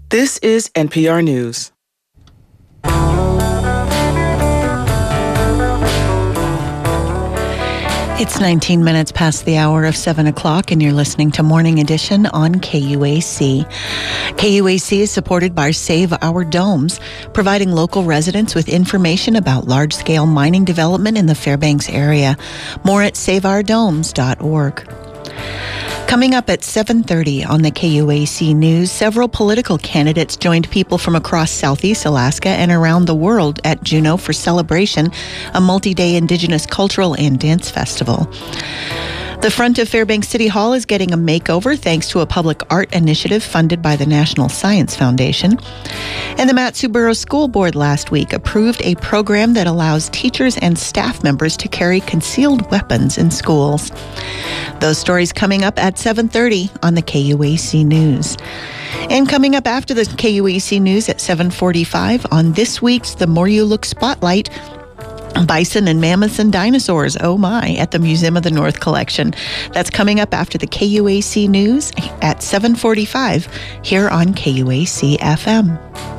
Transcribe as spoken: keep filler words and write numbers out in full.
This is N P R News. It's nineteen minutes past the hour of seven o'clock, and you're listening to Morning Edition on K U A C. K U A C is supported by Save Our Domes, providing local residents with information about large-scale mining development in the Fairbanks area. More at save our domes dot org. Coming up at seven thirty on the K U A C News, several political candidates joined people from across Southeast Alaska and around the world at Juneau for Celebration, a multi-day Indigenous cultural and dance festival. The front of Fairbanks City Hall is getting a makeover thanks to a public art initiative funded by the National Science Foundation. And the Mat-Su-Borough School Board last week approved a program that allows teachers and staff members to carry concealed weapons in schools. Those stories coming up at seven thirty on the K U A C News. And coming up after the K U A C News at seven forty-five on this week's The More You Look Spotlight, bison and mammoths and dinosaurs, oh my, at the Museum of the North Collection. That's coming up after the K U A C News at seven forty-five here on K U A C F M.